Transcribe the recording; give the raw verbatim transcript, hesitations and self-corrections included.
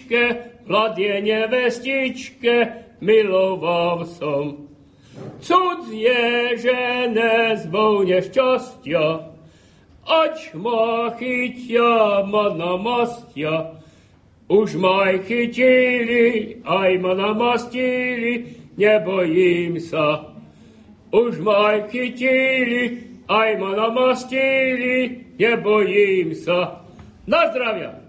lavičke, mladie nevestičke, miloval som. Cudzie žene zvou nešťastia, ať ma chytia, ma namastia. Už ma aj chytili, aj ma namastili, nebojím sa. Už ma aj chytili, aj ma namastili, nebojím sa. Na zdravia!